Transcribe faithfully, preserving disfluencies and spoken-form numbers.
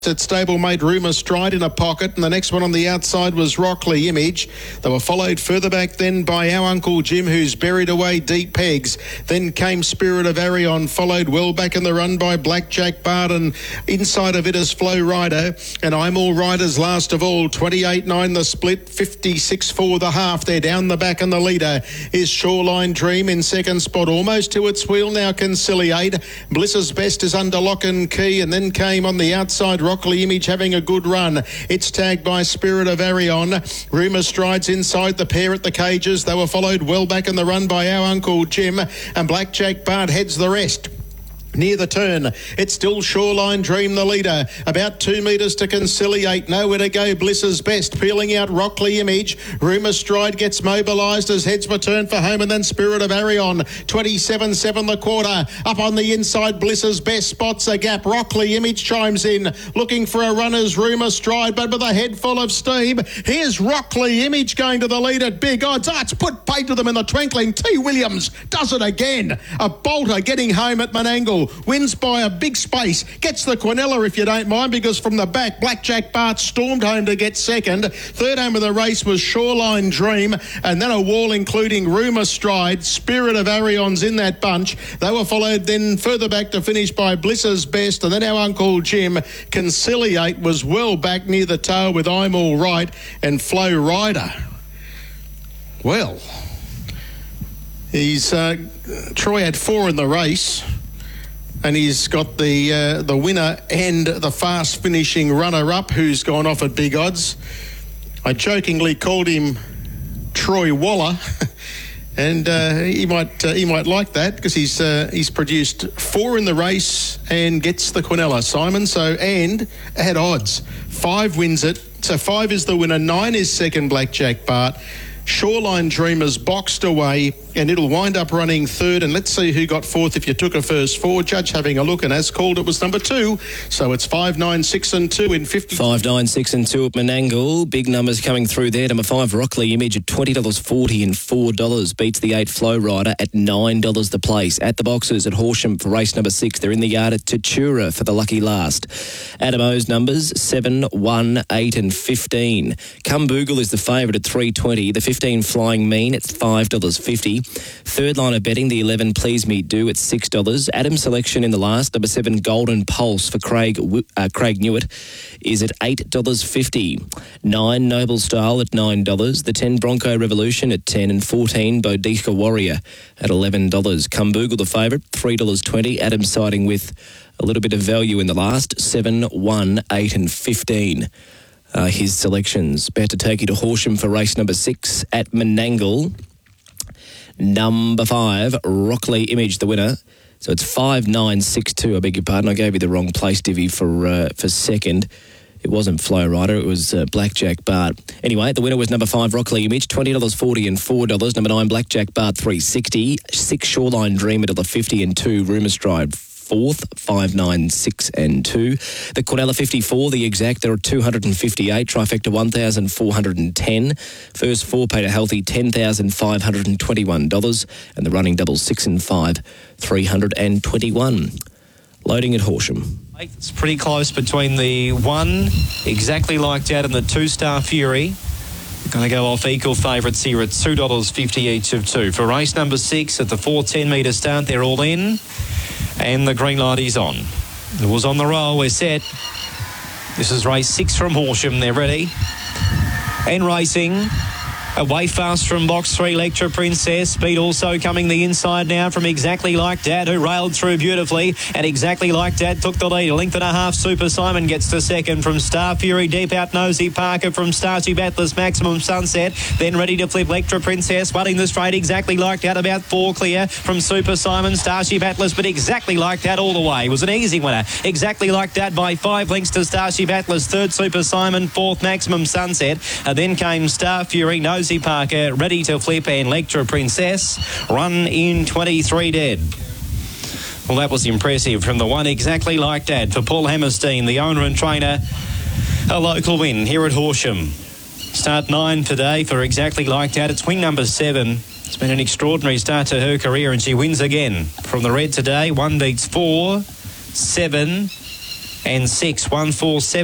At stablemate Rumour Stride in a pocket, and the next one on the outside was Rockley Image. They were followed further back then by Our Uncle Jim, who's buried away deep pegs. Then came Spirit of Arion, followed well back in the run by Blackjack Barden. Inside of it is Flow Rider, and I'm All Riders last of all. twenty-eight nine the split, fifty-six four the half. They're down the back, and the leader is Shoreline Dream in second spot, almost to its wheel now. Conciliate. Bliss's Best is under lock and key, and then came on the outside Rockley Image having a good run. It's tagged by Spirit of Arion. Rumour Strides inside the pair at the cages. They were followed well back in the run by Our Uncle Jim, and Blackjack Bart heads the rest. Near the turn, it's still Shoreline Dream, the leader. About two metres to Conciliate. Nowhere to go, Bliss's Best. Peeling out Rockley Image. Rumour Stride gets mobilised as heads return for home, and then Spirit of Arion. twenty-seven seven the quarter. Up on the inside, Bliss's Best spots a gap. Rockley Image chimes in, looking for a runner's Rumour Stride, but with a head full of steam. Here's Rockley Image going to the lead at big odds. Oh, it's put paid to them in the twinkling. T. Williams does it again. A bolter getting home at Menangle. Wins by a big space. Gets the Quinella, if you don't mind, because from the back, Blackjack Bart stormed home to get second. Third home of the race was Shoreline Dream, and then a wall including Rumour Stride. Spirit of Arion's in that bunch. They were followed then further back to finish by Bliss's Best, and then Our Uncle Jim. Conciliate was well back near the tail with I'm All Right and Flow Rider. Well, he's uh, Troy had four in the race, and he's got the uh, the winner and the fast finishing runner up, who's gone off at big odds. I jokingly called him Troy Waller, and uh, he might uh, he might like that, because he's uh, he's produced four in the race and gets the Quinella, Simon. So and at odds, five wins it. So five is the winner, nine is second, Blackjack Bart. Shoreline Dreamers boxed away, and it'll wind up running third. And let's see who got fourth if you took a first four. Judge having a look, and as called, it was number two. So it's five, nine, six and two in fifty. Five, nine, six and two at Menangle. Big numbers coming through there. Number five, Rockley Image at twenty dollars forty and four dollars. Beats the eight, Flow Rider at nine dollars the place. At the boxes at Horsham for race number six. They're in the yard at Tatura for the lucky last. Adam O's numbers, seven, one, eight and fifteen. Cumboogle is the favourite at three twenty. The fifteen, Flying Mean, it's five dollars fifty. Third line of betting, the eleven, Please Me Do, at six dollars. Adam Selection in the last, number seven, Golden Pulse for Craig uh, Craig Newitt, is at eight dollars fifty. nine, Noble Style at nine dollars. The ten, Bronco Revolution at ten dollars. And fourteen, Boudica Warrior at eleven dollars. Cumboogle the favourite, three dollars twenty. Adam siding with a little bit of value in the last, seven, one, eight and fifteen. Uh, his selections. About to take you to Horsham for race number six at Menangle. Number five, Rockley Image, the winner. So it's five, nine, six, two. I beg your pardon. I gave you the wrong place, Divvy, for uh, for second. It wasn't Flow Rider. It was uh, Blackjack Bart. Anyway, the winner was number five, Rockley Image, twenty dollars forty and four dollars. Number nine, Blackjack Bart, three dollars sixty. Six, Shoreline Dream, one dollar fifty. And two, Rumour Stride, fourth, five, nine, six and two. The Quinella fifty-four, the exact, there are two hundred fifty-eight. Trifecta one thousand four hundred ten. First four paid a healthy ten thousand five hundred twenty-one dollars. And the running double six and five, three hundred twenty-one. Loading at Horsham. It's pretty close between the one, Exactly Like That, and the two, Star Fury. We're going to go off equal favourites here at two dollars fifty each of two. For race number six at the four ten metre start, they're all in. And the green light is on. It was on the roll. We're set. This is race six from Horsham. They're ready. And racing. Away fast from box three, Electra Princess. Speed also coming the inside now from Exactly Like Dad, who railed through beautifully. And Exactly Like Dad took the lead. A length and a half. Super Simon gets to second from Star Fury. Deep out Nosy Parker from Starship Atlas. Maximum Sunset. Then ready to flip Electra Princess. Running the straight. Exactly Like That. About four clear from Super Simon. Starship Atlas, but Exactly Like That all the way. It was an easy winner. Exactly Like That by five lengths to Starship Atlas. Third, Super Simon. Fourth, Maximum Sunset. And then came Star Fury. Nosy Parker ready to flip, and Electra Princess run in twenty-three dead. Well, that was impressive from the one, Exactly Like That, for Paul Hammerstein, the owner and trainer. A local win here at Horsham. Start nine today for Exactly Like That. It's win number seven. It's been an extraordinary start to her career, and she wins again. From the red today, one beats four, seven, and six. one four seven.